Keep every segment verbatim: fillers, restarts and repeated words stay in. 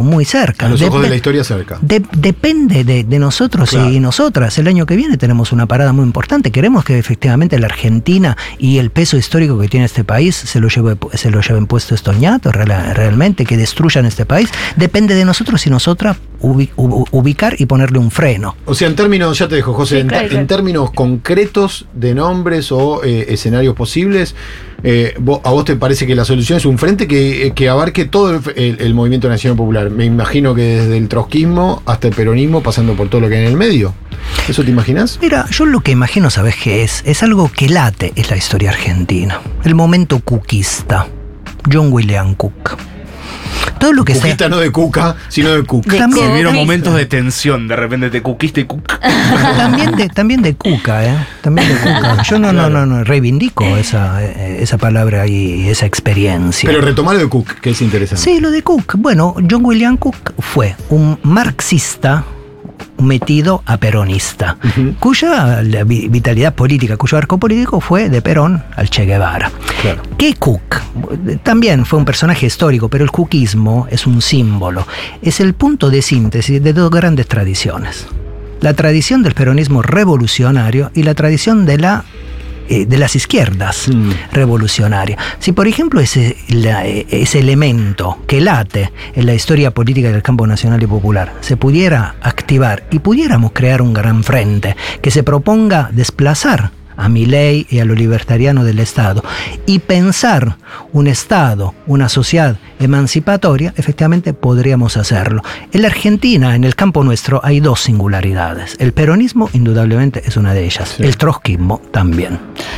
muy cerca. A los ojos Dep- de la historia cerca. de- depende de, de nosotros Claro. y nosotras. El año que viene tenemos una parada muy importante. Queremos que efectivamente la Argentina y el peso histórico que tiene este país se lo lleve, se lo lleven puesto estos ñatos real- realmente, que destruyan este país. Depende de nosotros y nosotras ubi- u- ubicar y ponerle un freno. O sea, en términos, ya te dejo, José, Sí, en, claro, en claro. términos concretos de nombres o eh, escenarios posibles, eh, vos- ¿a vos te parece que la solución es un frente que, que abarque todo el, el- el movimiento nacional popular? Me imagino que desde el trotskismo hasta el peronismo, pasando por todo lo que hay en el medio. ¿Eso te imaginas? Mira, yo lo que imagino, ¿sabes qué es? Es algo que late en la historia argentina. El momento cuquista. John William Cook. Todo lo que sea... Cuquista no de Cuca, sino de Cook. De También- Cook. Vieron momentos de tensión, de repente te cuquiste y cuc. También de, también de Cuca, ¿eh? También de Cuca. Yo no, no, no, no reivindico esa, eh, esa palabra y esa experiencia. Pero retomar lo de Cook, que es interesante. Sí, lo de Cook. Bueno, John William Cook fue un marxista metido a peronista, Ujú. cuya la vi- vitalidad política, cuyo arco político fue de Perón al Che Guevara. Claro. ¿Qué Cook? También fue un personaje histórico, pero el cookismo es un símbolo, es el punto de síntesis de dos grandes tradiciones. La tradición del peronismo revolucionario y la tradición de la eh, de las izquierdas Mm. revolucionarias. Si por ejemplo ese, la- ese elemento que late en la historia política del campo nacional y popular se pudiera activar y pudiéramos crear un gran frente que se proponga desplazar a Milei y a lo libertariano del Estado y pensar un Estado, una sociedad emancipatoria, efectivamente podríamos hacerlo. En la Argentina, en el campo nuestro, hay dos singularidades. El peronismo, indudablemente, es una de ellas. Sí. El trotskismo también.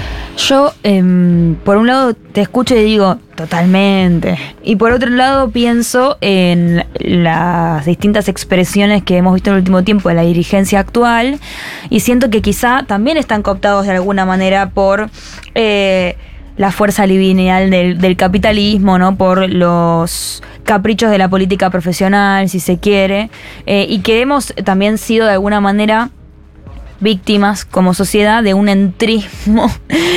Yo, em, por un lado, te escucho y digo, totalmente. Y por otro lado, pienso en las distintas expresiones que hemos visto en el último tiempo de la dirigencia actual y siento que quizá también están cooptados de alguna manera por eh, la fuerza lineal del, del capitalismo, ¿no? Por los caprichos de la política profesional, si se quiere, eh, y que hemos también sido de alguna manera víctimas como sociedad de un entrismo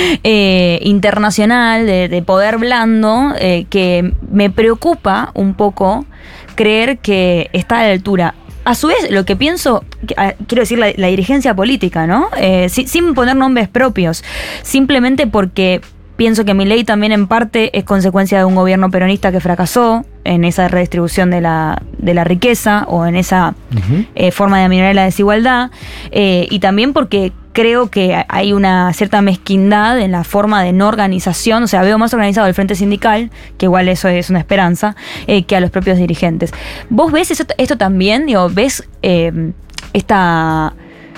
eh, internacional, de, de poder blando, eh, que me preocupa un poco creer que está a la altura. A su vez, lo que pienso, que, a, quiero decir, la, la dirigencia política, ¿no? Eh, si, sin poner nombres propios, simplemente porque pienso que Milei también en parte es consecuencia de un gobierno peronista que fracasó en esa redistribución de la, de la riqueza o en esa Ujú. eh, forma de aminorar la desigualdad, eh, y también porque creo que hay una cierta mezquindad en la forma de no organización, o sea, veo más organizado el frente sindical, que igual eso es una esperanza, eh, que a los propios dirigentes. ¿Vos ves eso, esto también? Digo, ¿ves eh, esta...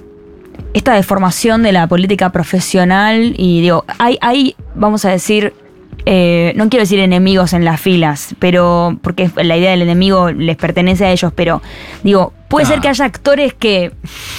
esta deformación de la política profesional? Y digo, hay, hay vamos a decir, eh, no quiero decir enemigos en las filas, pero porque la idea del enemigo les pertenece a ellos, pero digo, puede Ah. ser que haya actores que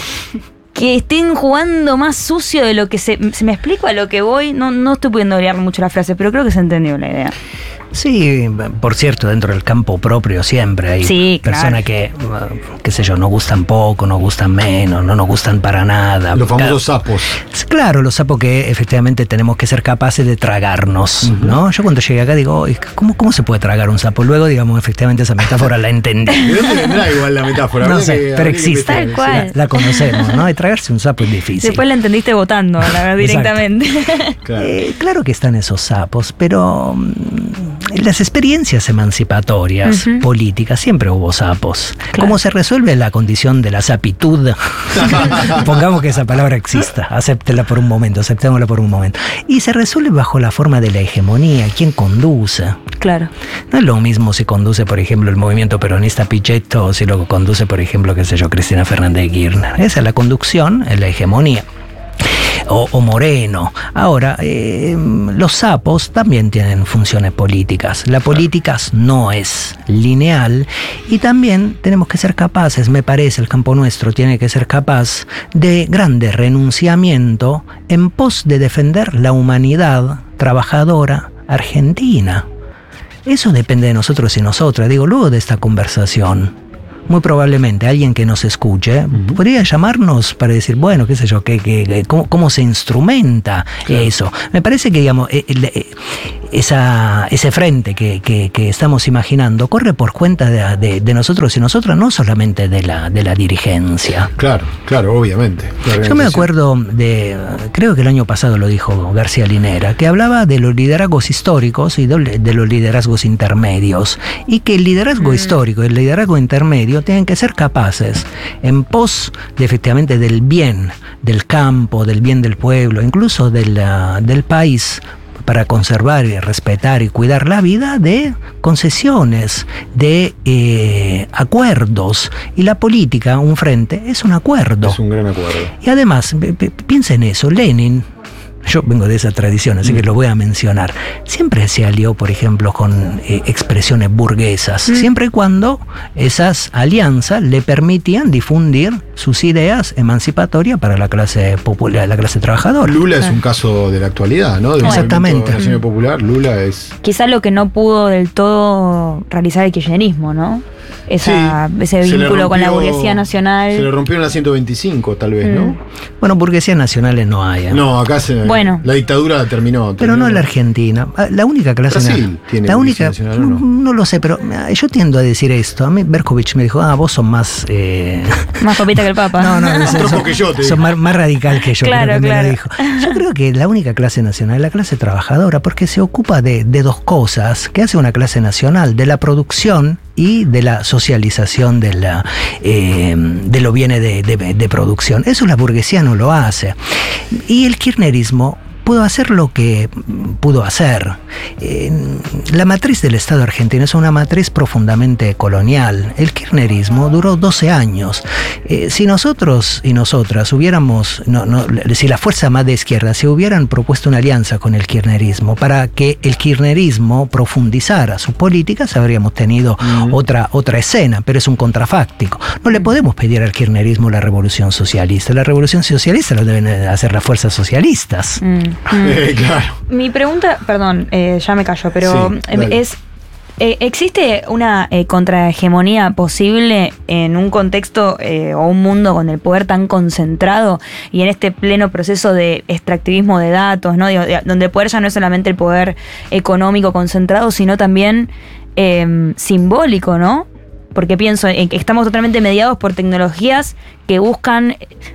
que estén jugando más sucio de lo que se... ¿Se me explico a lo que voy? No, no estoy pudiendo leer mucho la frase, pero creo que se entendió la idea. Sí, por cierto, dentro del campo propio siempre hay Sí, personas claro. que, uh, qué sé yo, no gustan poco, no gustan menos, no nos gustan para nada. Los famosos sapos. Claro, los sapos que efectivamente tenemos que ser capaces de tragarnos, Ujú. ¿no? Yo cuando llegué acá digo, "Ay, ¿cómo, ¿cómo se puede tragar un sapo?" Luego, digamos, efectivamente esa metáfora la entendí. ¿De dónde vendrá igual la metáfora? No Habría sé, que- pero habría que existe. investigar, Tal cual. sí. La, la conocemos, ¿no? Y tragarse un sapo es difícil. Después la entendiste votando, la verdad, Exacto. directamente. Claro. Eh, claro que están esos sapos, pero mm, las experiencias emancipatorias Ujú. políticas siempre hubo sapos. Claro. ¿Cómo se resuelve la condición de la sapitud? Pongamos que esa palabra exista, acéptela por un momento, aceptémosla por un momento. Y se resuelve bajo la forma de la hegemonía, quién conduce. Claro. No es lo mismo si conduce, por ejemplo, el movimiento peronista Pichetto o si lo conduce, por ejemplo, qué sé yo, Cristina Fernández de Kirchner. Esa es la conducción, es la hegemonía. O, o Moreno. Ahora, eh, los sapos también tienen funciones políticas. La política no es lineal y también tenemos que ser capaces, me parece, el campo nuestro tiene que ser capaz de grande renunciamiento en pos de defender la humanidad trabajadora argentina. Eso depende de nosotros y nosotras. Digo, luego de esta conversación, muy probablemente alguien que nos escuche uh-huh. podría llamarnos para decir, bueno, qué sé yo, qué, qué, cómo, cómo se instrumenta claro. eso. Me parece que, digamos, eh, eh, esa, ese frente que, que, que estamos imaginando corre por cuenta de, de, de nosotros y nosotras, no solamente de la, de la dirigencia. Claro, claro, obviamente. Yo me acuerdo de, creo que el año pasado lo dijo García Linera, que hablaba de los liderazgos históricos y de los liderazgos intermedios, y que el liderazgo mm. histórico y el liderazgo intermedio tienen que ser capaces, en pos de, efectivamente del bien del campo, del bien del pueblo, incluso del, uh, del país, para conservar y respetar y cuidar la vida, de concesiones, de eh, acuerdos. Y la política, un frente, es un acuerdo. Es un gran acuerdo. Y además, piensa en eso, Lenin, yo vengo de esa tradición, así mm. que lo voy a mencionar, siempre se alió, por ejemplo, con eh, expresiones burguesas, mm. siempre y cuando esas alianzas le permitían difundir sus ideas emancipatorias para la clase popular, la clase trabajadora. Lula es un caso de la actualidad, ¿no? Del Exactamente. Nacional Popular, Lula es... Quizás lo que no pudo del todo realizar el kirchnerismo, ¿no? Esa, sí, ese vínculo rompió, con la burguesía nacional. Se le rompió en la ciento veinticinco, tal vez, mm. ¿no? Bueno, burguesías nacionales no hay. ¿eh? No, acá se, bueno. la dictadura terminó. terminó. Pero no en la Argentina. La única clase Brasil tiene la única, nacional, ¿o no? no lo sé, pero yo tiendo a decir esto. A mí Berkovich me dijo, ah, vos sos más... Eh... Más papita que el Papa. No, no, no son, que yo, te son más, más radical que yo. Claro, creo que claro. me lo dijo. Yo creo que la única clase nacional es la clase trabajadora, porque se ocupa de, de dos cosas que hace una clase nacional, de la producción y de la socialización de, la, eh, de los bienes de, de, de producción. Eso la burguesía no lo hace. Y el kirchnerismo pudo hacer lo que pudo hacer. Eh, la matriz del Estado argentino es una matriz profundamente colonial. El kirchnerismo duró doce años. Eh, si nosotros y nosotras hubiéramos, no, no, si la fuerza más de izquierda se hubieran propuesto una alianza con el kirchnerismo para que el kirchnerismo profundizara sus políticas, habríamos tenido mm. otra, otra escena, pero es un contrafáctico. No le podemos pedir al kirchnerismo la revolución socialista. La revolución socialista lo deben hacer las fuerzas socialistas. Mm. Eh, claro. Mi pregunta, perdón, eh, ya me callo, pero sí, es, eh, ¿existe una eh, contrahegemonía posible en un contexto eh, o un mundo con el poder tan concentrado y en este pleno proceso de extractivismo de datos, ¿no? Digo, de, donde el poder ya no es solamente el poder económico concentrado, sino también eh, simbólico, ¿no? Porque pienso en que estamos totalmente mediados por tecnologías que buscan...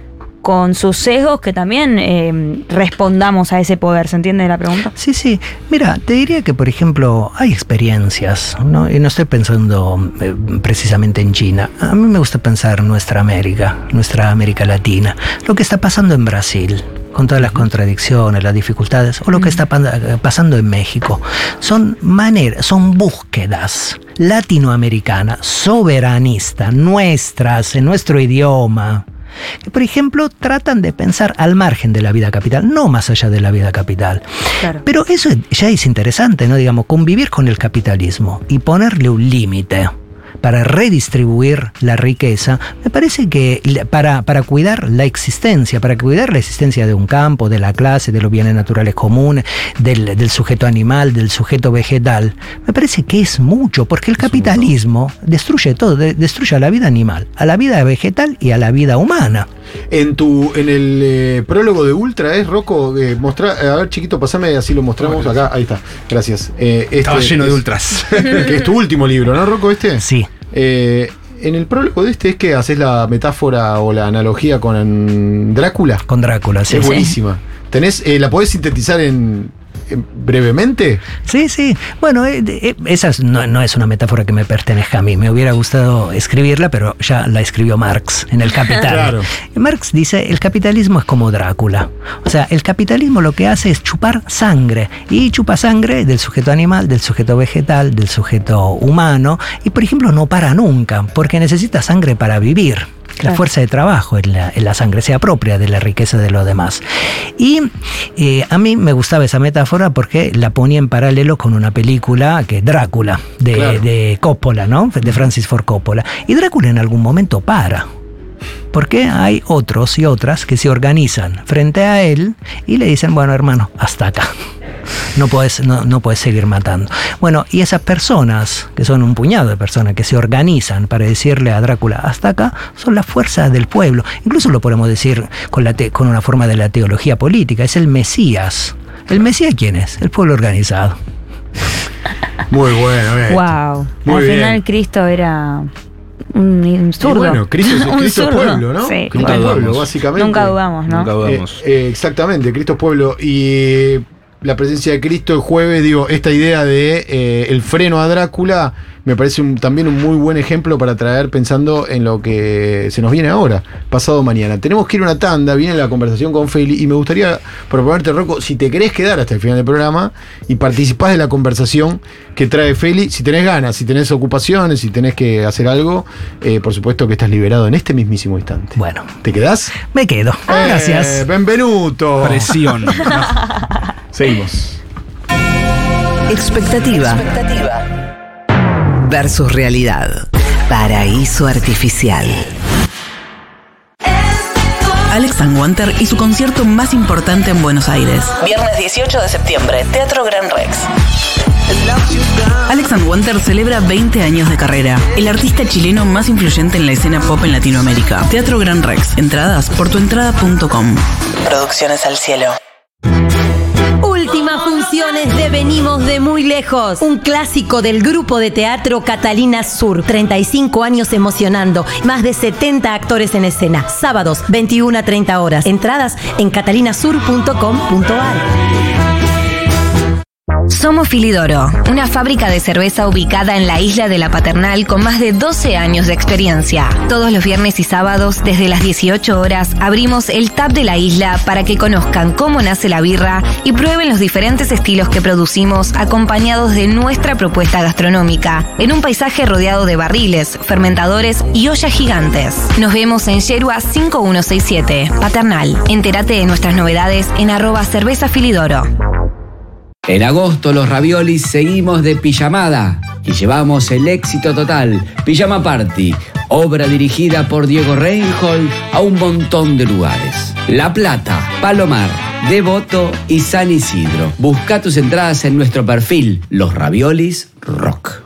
con sus sesgos, que también eh, respondamos a ese poder. ¿Se entiende la pregunta? Sí, sí. Mira, te diría que, por ejemplo, hay experiencias, ¿no? Y no estoy pensando eh, precisamente en China. A mí me gusta pensar nuestra América, nuestra América Latina. Lo que está pasando en Brasil, con todas las contradicciones, las dificultades, o lo que está pasando en México. Son maneras, son búsquedas latinoamericanas, soberanistas, nuestras, en nuestro idioma, que, por ejemplo, tratan de pensar al margen de la vida capital, no más allá de la vida capital. Claro. Pero eso ya es interesante, ¿no? Digamos, convivir con el capitalismo y ponerle un límite para redistribuir la riqueza, me parece que para, para cuidar la existencia, para cuidar la existencia de un campo, de la clase, de los bienes naturales comunes, del, del sujeto animal, del sujeto vegetal, me parece que es mucho, porque el capitalismo destruye todo, de, destruye a la vida animal, a la vida vegetal y a la vida humana. En tu, en el eh, prólogo de Ultra, ¿es, Rocco? Eh, mostra, a ver, chiquito, pasame, así lo mostramos acá. Ahí está, gracias. Eh, este, Estaba lleno es, de ultras. Que es tu último libro, ¿no, Rocco, este? Sí. Eh, en el prólogo de este es que haces la metáfora o la analogía con Drácula. Con Drácula, sí. Es buenísima. ¿Tenés, eh, ¿La podés sintetizar en, en brevemente? Sí, sí. Bueno, eh, eh, esa es, no, no es una metáfora que me pertenezca a mí. Me hubiera gustado escribirla, pero ya la escribió Marx en El Capital. Claro. Marx dice, el capitalismo es como Drácula. O sea, el capitalismo lo que hace es chupar sangre. Y chupa sangre del sujeto animal, del sujeto vegetal, del sujeto humano. Y, por ejemplo, no para nunca, porque necesita sangre para vivir. La claro. fuerza de trabajo en la, en la sangre se apropia de la riqueza de los demás. Y eh, a mí me gustaba esa metáfora porque la ponía en paralelo con una película que es Drácula, de, claro. de Coppola, ¿no? De Francis Ford Coppola. Y Drácula en algún momento para. Porque hay otros y otras que se organizan frente a él y le dicen, bueno, hermano, hasta acá. No puedes, no, no puedes seguir matando. Bueno, y esas personas, que son un puñado de personas que se organizan para decirle a Drácula hasta acá, son las fuerzas del pueblo. Incluso lo podemos decir con, la te, con una forma de la teología política. Es el Mesías. ¿El Mesías quién es? El pueblo organizado. Muy bueno, eh. Wow. Muy Al bien. final Cristo era un, un zurdo. Y bueno, Cristo es Un Cristo es zurdo. pueblo, ¿no? Sí. Cristo Nunca es pueblo, dudamos. básicamente. Nunca dudamos, ¿no? Nunca Eh, dudamos. eh, exactamente, Cristo es pueblo. Y la presencia de Cristo el jueves, digo, esta idea de eh, el freno a Drácula me parece un- también un muy buen ejemplo para traer pensando en lo que se nos viene ahora, pasado mañana. Tenemos que ir a una tanda, viene la conversación con Feli y me gustaría proponerte, Rocco, si te querés quedar hasta el final del programa y participás de la conversación que trae Feli, si tenés ganas, si tenés ocupaciones, si tenés que hacer algo, eh, por supuesto que estás liberado en este mismísimo instante. Bueno, ¿Te quedás? me quedo. Eh, Gracias. benvenuto. Presión. Seguimos. Expectativa versus realidad. Paraíso artificial. Alex Wanter y su concierto más importante en Buenos Aires. Viernes dieciocho de septiembre, Teatro Gran Rex. Alex Wanter celebra veinte años de carrera. El artista chileno más influyente en la escena pop en Latinoamérica. Teatro Gran Rex. Entradas por tuentrada punto com. Producciones al cielo. Últimas funciones de Venimos de Muy Lejos, un clásico del grupo de teatro Catalina Sur. treinta y cinco años emocionando, más de setenta actores en escena. Sábados, veintiuna a treinta horas. Entradas en catalinasur punto com punto ar. Somos Filidoro, una fábrica de cerveza ubicada en la isla de La Paternal con más de doce años de experiencia. Todos los viernes y sábados, desde las dieciocho horas, abrimos el tap de la isla para que conozcan cómo nace la birra y prueben los diferentes estilos que producimos acompañados de nuestra propuesta gastronómica, en un paisaje rodeado de barriles, fermentadores y ollas gigantes. Nos vemos en Yerua cinco uno seis siete, Paternal. Entérate de nuestras novedades en arroba cerveza Filidoro. En agosto los raviolis seguimos de pijamada y llevamos el éxito total. Pijama Party, obra dirigida por Diego Reinhold a un montón de lugares. La Plata, Palomar, Devoto y San Isidro. Busca tus entradas en nuestro perfil Los Raviolis Rock.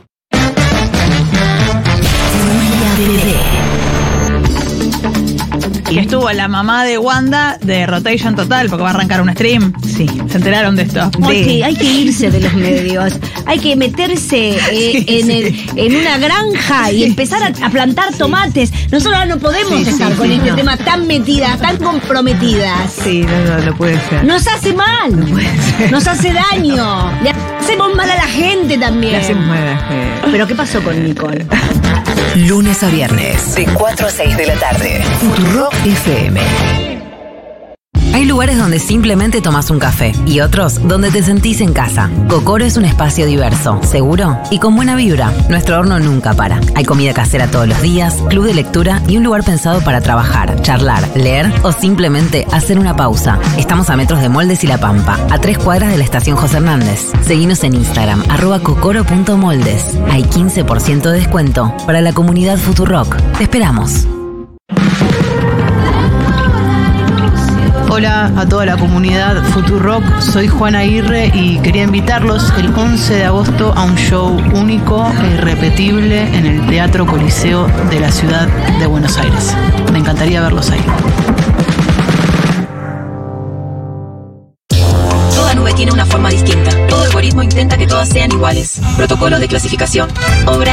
Y estuvo la mamá de Wanda de Rotation Total, porque va a arrancar un stream. Sí, se enteraron de esto. Hay De- que, hay que irse de los medios, hay que meterse eh, Sí, en, sí. el- en una granja y empezar a, a plantar tomates. Nosotros ahora no podemos Sí, estar sí, con sí, este no. tema tan metidas, tan comprometidas. Sí, no, no, no puede ser. Nos hace mal, nos hace daño, le hacemos mal a la gente también. Le hacemos mal a la gente. Pero ¿qué pasó con Nicole? Lunes a viernes, de cuatro a seis de la tarde. Futurock F M. Hay lugares donde simplemente tomas un café y otros donde te sentís en casa. Cocoro es un espacio diverso, seguro y con buena vibra. Nuestro horno nunca para. Hay comida casera todos los días, club de lectura y un lugar pensado para trabajar, charlar, leer o simplemente hacer una pausa. Estamos a metros de Moldes y La Pampa, a tres cuadras de la estación José Hernández. Seguinos en Instagram, arroba cocoro punto moldes. Hay quince por ciento de descuento para la comunidad Futurock. Te esperamos. Hola a toda la comunidad Futurock, soy Juana Aguirre y quería invitarlos el once de agosto a un show único e irrepetible en el Teatro Coliseo de la ciudad de Buenos Aires. Me encantaría verlos ahí. Toda nube tiene una forma distinta. Todo algoritmo intenta que todas sean iguales. Protocolo de clasificación. Obra